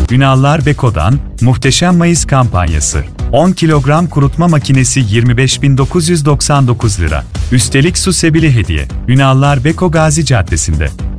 Ünallar Beko'dan Muhteşem Mayıs kampanyası. 10 kilogram kurutma makinesi 25.999 lira. Üstelik su sebili hediye. Ünallar Beko Gazi Caddesi'nde.